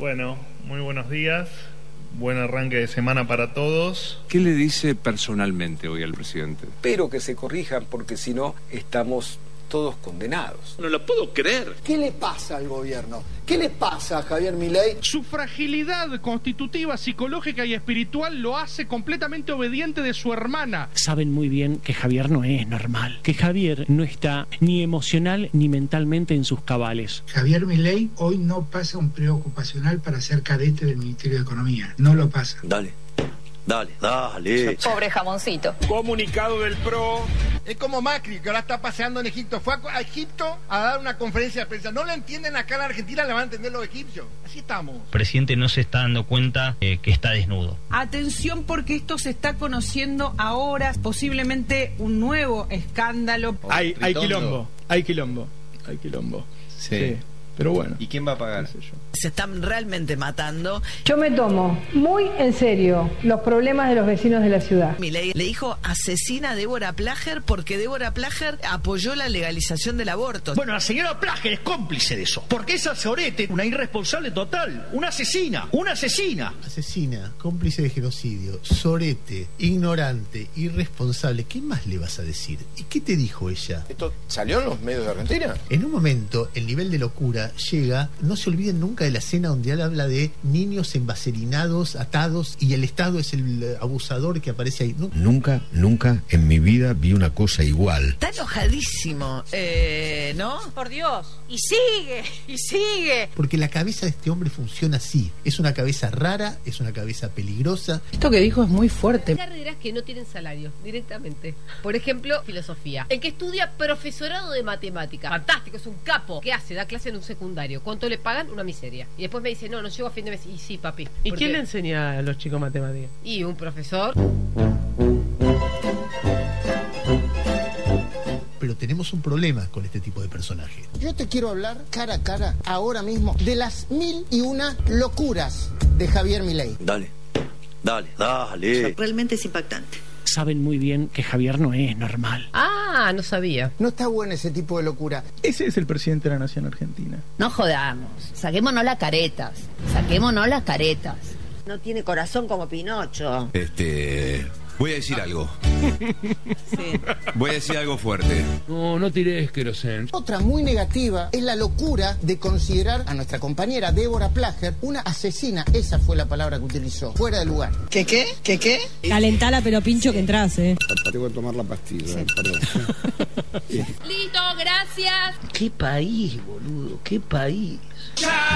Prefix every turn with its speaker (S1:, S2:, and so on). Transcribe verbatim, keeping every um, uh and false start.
S1: Bueno, muy buenos días. Buen arranque de semana para todos.
S2: ¿Qué le dice personalmente hoy al presidente?
S3: Espero que se corrijan porque si no estamos todos condenados.
S4: No lo puedo creer.
S5: ¿Qué le pasa al gobierno? ¿Qué le pasa a Javier Milei?
S6: Su fragilidad constitutiva, psicológica y espiritual lo hace completamente obediente de su hermana.
S7: Saben muy bien que Javier no es normal, que Javier no está ni emocional ni mentalmente en sus cabales.
S8: Javier Milei hoy no pasa un preocupacional para ser cadete del Ministerio de Economía. No lo pasa.
S4: Dale. Dale, dale.
S9: Pobre jamoncito.
S10: Comunicado del P R O. Es como Macri, que ahora está paseando en Egipto. Fue a Egipto a dar una conferencia de prensa. No la entienden acá en la Argentina, la van a entender los egipcios. Así estamos.
S11: El presidente no se está dando cuenta eh, que está desnudo.
S12: Atención, porque esto se está conociendo ahora. Posiblemente un nuevo escándalo.
S13: Hay, hay quilombo, hay quilombo, hay quilombo. Sí. sí. Pero bueno.
S14: ¿Y quién va a pagar?
S13: No sé yo.
S15: Se están realmente matando.
S16: Yo me tomo muy en serio los problemas de los vecinos de la ciudad.
S15: Milei le dijo asesina a Débora Plager porque Débora Plager apoyó la legalización del aborto.
S17: Bueno, la señora Plager es cómplice de eso. Porque esa Sorete, una irresponsable total, una asesina, una asesina.
S18: Asesina, cómplice de genocidio, Sorete, ignorante, irresponsable. ¿Qué más le vas a decir? ¿Y qué te dijo ella?
S10: ¿Esto salió en los medios de Argentina?
S18: En un momento, el nivel de locura llega, no se olviden nunca de la escena donde él habla de niños envaselinados, atados, y el Estado es el abusador que aparece ahí. ¿No?
S19: Nunca, nunca en mi vida vi una cosa igual.
S15: Está enojadísimo, eh, ¿no?
S9: Por Dios. Y sigue, y sigue.
S18: Porque la cabeza de este hombre funciona así. Es una cabeza rara, es una cabeza peligrosa.
S12: Esto que dijo es muy fuerte.
S20: Carreras que no tienen salario, directamente. Por ejemplo, filosofía. El que estudia profesorado de matemática. Fantástico, es un capo. ¿Qué hace? Da clase en un secundario. ¿Cuánto le pagan? Una miseria. Y después me dice, no, no llego a fin de mes. Y sí, papi.
S13: ¿Y quién le enseña a los chicos matemáticas?
S20: Y un profesor.
S18: Pero tenemos un problema con este tipo de personajes.
S5: Yo te quiero hablar cara a cara, ahora mismo, de las mil y una locuras de Javier Milei.
S4: Dale, dale, dale.
S15: O sea, realmente es impactante.
S7: Saben muy bien que Javier no es normal.
S20: Ah, no sabía.
S5: No está bueno ese tipo de locura.
S13: Ese es el presidente de la nación argentina.
S9: No jodamos. Saquémonos las caretas. Saquémonos las caretas.
S15: No tiene corazón como Pinocho.
S19: Este... Voy a decir algo.
S15: Sí.
S19: Voy a decir algo fuerte.
S2: No, no tires querosén.
S5: Otra muy negativa es la locura de considerar a nuestra compañera Débora Plager una asesina. Esa fue la palabra que utilizó. Fuera de lugar.
S15: ¿Qué qué? ¿Qué qué?
S12: Calentala, pero pincho que entras, eh.
S10: Tengo que tomar la pastilla, sí. Perdón.
S20: Listo, gracias.
S15: ¿Qué país, boludo? ¿Qué país?